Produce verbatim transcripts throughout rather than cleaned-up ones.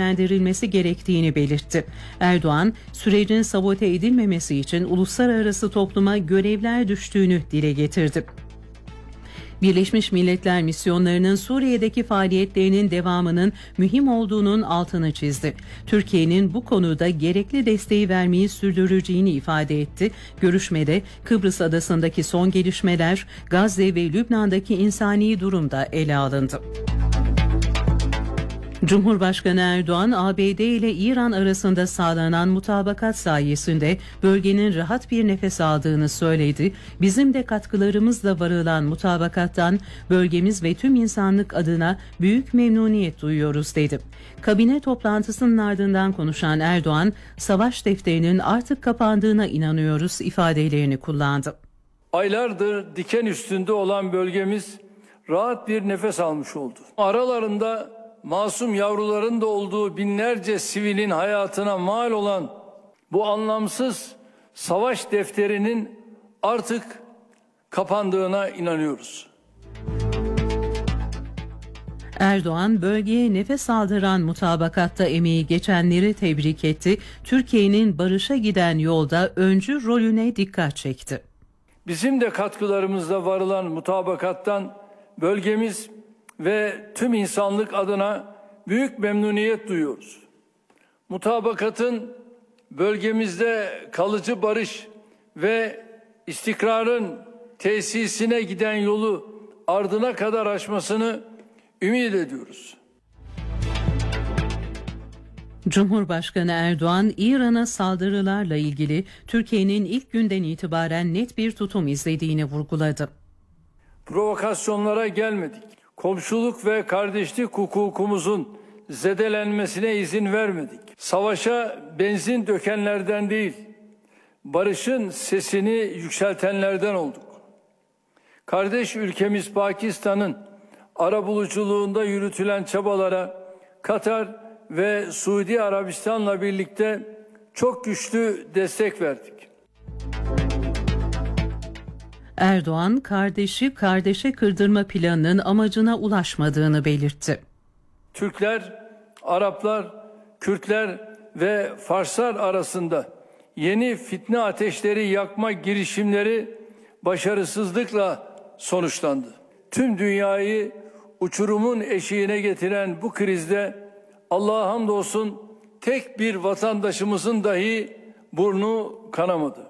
değerlendirilmesi gerektiğini belirtti. Erdoğan, sürecin sabote edilmemesi için uluslararası topluma görevler düştüğünü dile getirdi. Birleşmiş Milletler misyonlarının Suriye'deki faaliyetlerinin devamının mühim olduğunun altını çizdi. Türkiye'nin bu konuda gerekli desteği vermeyi sürdüreceğini ifade etti. Görüşmede Kıbrıs Adası'ndaki son gelişmeler, Gazze ve Lübnan'daki insani durum da ele alındı. Cumhurbaşkanı Erdoğan, A B D ile İran arasında sağlanan mutabakat sayesinde bölgenin rahat bir nefes aldığını söyledi. Bizim de katkılarımızla varılan mutabakattan bölgemiz ve tüm insanlık adına büyük memnuniyet duyuyoruz dedi. Kabine toplantısının ardından konuşan Erdoğan, savaş defterinin artık kapandığına inanıyoruz ifadelerini kullandı. Aylardır diken üstünde olan bölgemiz rahat bir nefes almış oldu. Aralarında masum yavruların da olduğu binlerce sivilin hayatına mal olan bu anlamsız savaş defterinin artık kapandığına inanıyoruz. Erdoğan, bölgeye nefes aldıran mutabakatta emeği geçenleri tebrik etti. Türkiye'nin barışa giden yolda öncü rolüne dikkat çekti. Bizim de katkılarımızla varılan mutabakattan bölgemiz ve tüm insanlık adına büyük memnuniyet duyuyoruz. Mutabakatın bölgemizde kalıcı barış ve istikrarın tesisine giden yolu ardına kadar aşmasını ümit ediyoruz. Cumhurbaşkanı Erdoğan, İran'a saldırılarla ilgili Türkiye'nin ilk günden itibaren net bir tutum izlediğini vurguladı. Provokasyonlara gelmedik. Komşuluk ve kardeşlik hukukumuzun zedelenmesine izin vermedik. Savaşa benzin dökenlerden değil, barışın sesini yükseltenlerden olduk. Kardeş ülkemiz Pakistan'ın arabuluculuğunda yürütülen çabalara Katar ve Suudi Arabistan'la birlikte çok güçlü destek verdik. Erdoğan, kardeşi kardeşe kırdırma planının amacına ulaşmadığını belirtti. Türkler, Araplar, Kürtler ve Farslar arasında yeni fitne ateşleri yakma girişimleri başarısızlıkla sonuçlandı. Tüm dünyayı uçurumun eşiğine getiren bu krizde Allah'a hamdolsun tek bir vatandaşımızın dahi burnu kanamadı.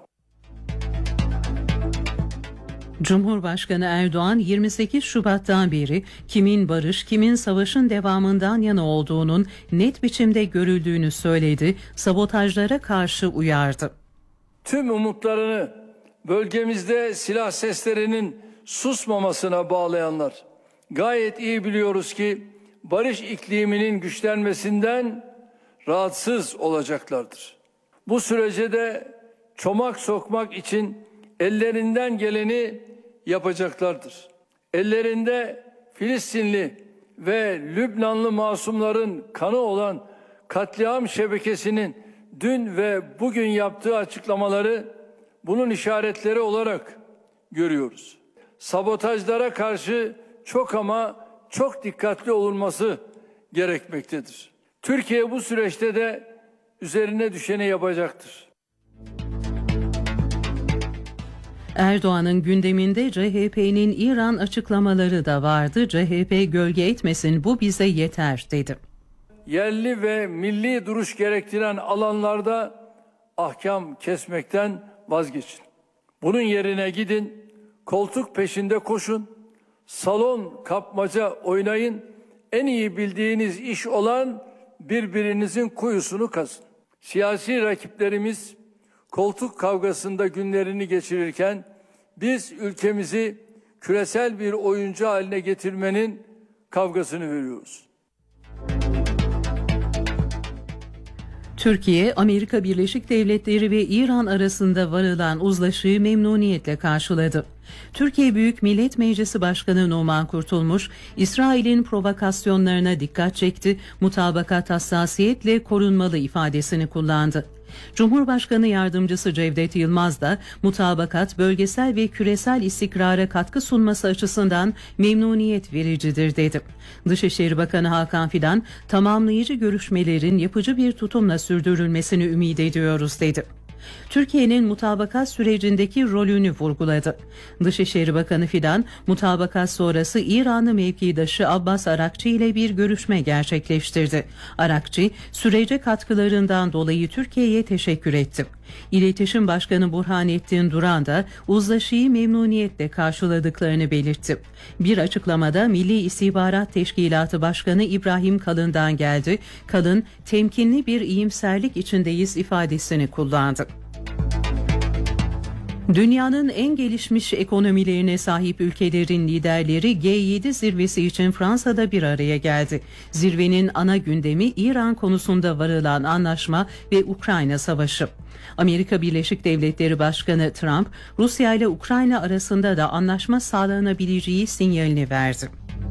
Cumhurbaşkanı Erdoğan, yirmi sekiz Şubat'tan beri kimin barış, kimin savaşın devamından yana olduğunun net biçimde görüldüğünü söyledi, sabotajlara karşı uyardı. Tüm umutlarını bölgemizde silah seslerinin susmamasına bağlayanlar, gayet iyi biliyoruz ki barış ikliminin güçlenmesinden rahatsız olacaklardır. Bu sürece de çomak sokmak için ellerinden geleni yapacaklardır. Ellerinde Filistinli ve Lübnanlı masumların kanı olan katliam şebekesinin dün ve bugün yaptığı açıklamaları bunun işaretleri olarak görüyoruz. Sabotajlara karşı çok ama çok dikkatli olunması gerekmektedir. Türkiye bu süreçte de üzerine düşeni yapacaktır. Erdoğan'ın gündeminde C H P'nin İran açıklamaları da vardı. C H P gölge etmesin, bu bize yeter dedi. Yerli ve milli duruş gerektiren alanlarda ahkam kesmekten vazgeçin. Bunun yerine gidin, koltuk peşinde koşun, salon kapmaca oynayın, en iyi bildiğiniz iş olan birbirinizin kuyusunu kazın. Siyasi rakiplerimiz koltuk kavgasında günlerini geçirirken biz ülkemizi küresel bir oyuncu haline getirmenin kavgasını veriyoruz. Türkiye, Amerika Birleşik Devletleri ve İran arasında varılan uzlaşıyı memnuniyetle karşıladı. Türkiye Büyük Millet Meclisi Başkanı Numan Kurtulmuş, İsrail'in provokasyonlarına dikkat çekti, mutabakat hassasiyetle korunmalı ifadesini kullandı. Cumhurbaşkanı Yardımcısı Cevdet Yılmaz da mutabakat bölgesel ve küresel istikrara katkı sunması açısından memnuniyet vericidir dedi. Dışişleri Bakanı Hakan Fidan, tamamlayıcı görüşmelerin yapıcı bir tutumla sürdürülmesini ümit ediyoruz dedi. Türkiye'nin mutabakat sürecindeki rolünü vurguladı. Dışişleri Bakanı Fidan, mutabakat sonrası İranlı mevkidaşı Abbas Arakçı ile bir görüşme gerçekleştirdi. Arakçı, sürece katkılarından dolayı Türkiye'ye teşekkür etti. İletişim Başkanı Burhanettin Duran da uzlaşıyı memnuniyetle karşıladıklarını belirtti. Bir açıklamada Milli İstihbarat Teşkilatı Başkanı İbrahim Kalın'dan geldi. Kalın, temkinli bir iyimserlik içindeyiz ifadesini kullandı. Dünyanın en gelişmiş ekonomilerine sahip ülkelerin liderleri G yedi zirvesi için Fransa'da bir araya geldi. Zirvenin ana gündemi İran konusunda varılan anlaşma ve Ukrayna savaşı. Amerika Birleşik Devletleri Başkanı Trump, Rusya ile Ukrayna arasında da anlaşma sağlanabileceği sinyalini verdi.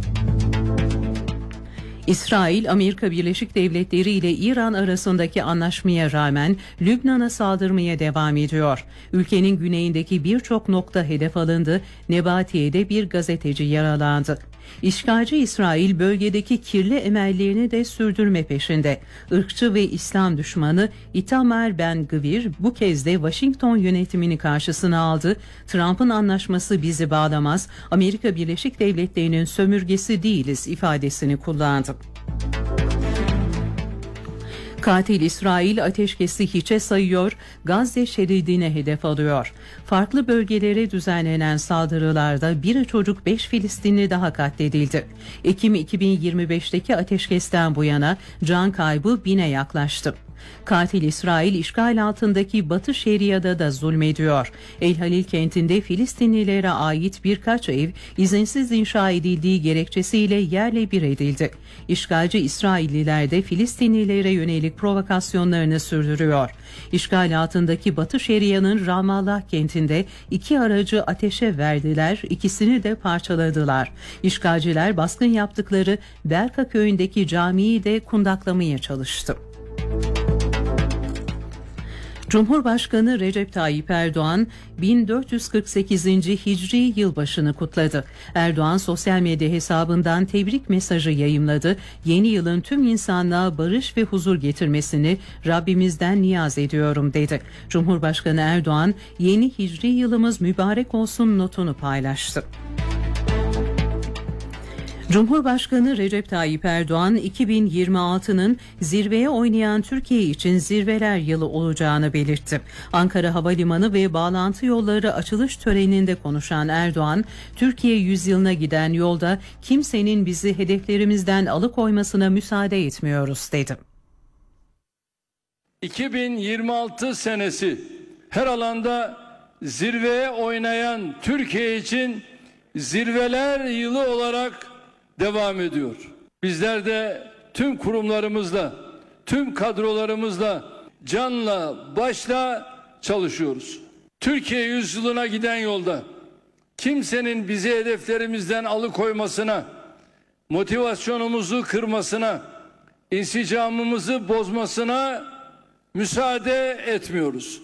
İsrail, Amerika Birleşik Devletleri ile İran arasındaki anlaşmaya rağmen Lübnan'a saldırmaya devam ediyor. Ülkenin güneyindeki birçok nokta hedef alındı, Nebatiye'de bir gazeteci yaralandı. İşgalci İsrail bölgedeki kirli emellerini de sürdürme peşinde. Irkçı ve İslam düşmanı Itamar Ben-Gvir bu kez de Washington yönetimini karşısına aldı. Trump'ın anlaşması bizi bağlamaz, Amerika Birleşik Devletleri'nin sömürgesi değiliz ifadesini kullandı. Katil İsrail ateşkesi hiçe sayıyor, Gazze şeridine hedef alıyor. Farklı bölgelere düzenlenen saldırılarda bir çocuk beş Filistinli daha katledildi. Ekim iki bin yirmi beşteki ateşkesten bu yana can kaybı bine yaklaştı. Katil İsrail işgal altındaki Batı Şeria'da da zulmediyor. El Halil kentinde Filistinlilere ait birkaç ev izinsiz inşa edildiği gerekçesiyle yerle bir edildi. İşgalci İsrailliler de Filistinlilere yönelik provokasyonlarını sürdürüyor. İşgal altındaki Batı Şeria'nın Ramallah kentinde iki aracı ateşe verdiler, ikisini de parçaladılar. İşgalciler baskın yaptıkları Berka köyündeki camiyi de kundaklamaya çalıştı. Cumhurbaşkanı Recep Tayyip Erdoğan bin dört yüz kırk sekizinci Hicri yılbaşını kutladı. Erdoğan sosyal medya hesabından tebrik mesajı yayımladı. Yeni yılın tüm insanlığa barış ve huzur getirmesini Rabbimizden niyaz ediyorum dedi. Cumhurbaşkanı Erdoğan yeni Hicri yılımız mübarek olsun notunu paylaştı. Cumhurbaşkanı Recep Tayyip Erdoğan iki bin yirmi altının zirveye oynayan Türkiye için zirveler yılı olacağını belirtti. Ankara Havalimanı ve bağlantı yolları açılış töreninde konuşan Erdoğan, Türkiye yüzyılına giden yolda kimsenin bizi hedeflerimizden alıkoymasına müsaade etmiyoruz dedi. iki bin yirmi altı senesi her alanda zirveye oynayan Türkiye için zirveler yılı olarak devam ediyor. Bizler de tüm kurumlarımızla, tüm kadrolarımızla canla başla çalışıyoruz. Türkiye yüzyılına giden yolda kimsenin bizi hedeflerimizden alıkoymasına, motivasyonumuzu kırmasına, insicamımızı bozmasına müsaade etmiyoruz.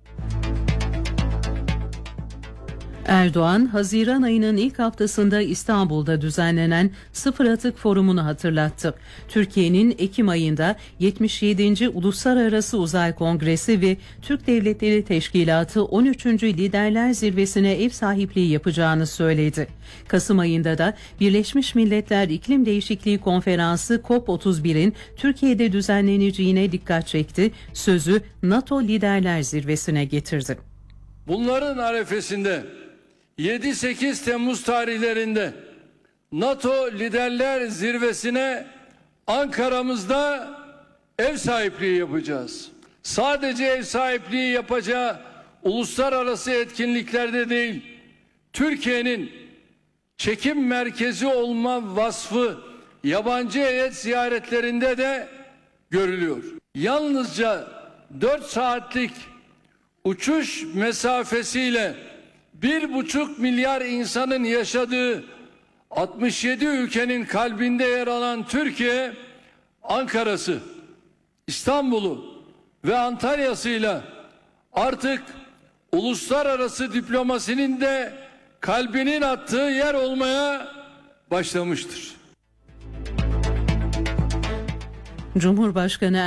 Erdoğan, Haziran ayının ilk haftasında İstanbul'da düzenlenen Sıfır Atık Forumu'nu hatırlattı. Türkiye'nin Ekim ayında yetmiş yedinci Uluslararası Uzay Kongresi ve Türk Devletleri Teşkilatı on üçüncü Liderler Zirvesi'ne ev sahipliği yapacağını söyledi. Kasım ayında da Birleşmiş Milletler İklim Değişikliği Konferansı COP otuz bir'in Türkiye'de düzenleneceğine dikkat çekti. Sözü NATO Liderler Zirvesi'ne getirdi. Bunların arefesinde yedi sekiz Temmuz tarihlerinde NATO Liderler Zirvesi'ne Ankara'mızda ev sahipliği yapacağız. Sadece ev sahipliği yapacağı uluslararası etkinliklerde değil, Türkiye'nin çekim merkezi olma vasfı yabancı heyet ziyaretlerinde de görülüyor. Yalnızca dört saatlik uçuş mesafesiyle bir buçuk milyar insanın yaşadığı altmış yedi ülkenin kalbinde yer alan Türkiye, Ankara'sı, İstanbul'u, ve Antalya'sıyla artık uluslararası diplomasinin de kalbinin attığı yer olmaya başlamıştır. Cumhurbaşkanı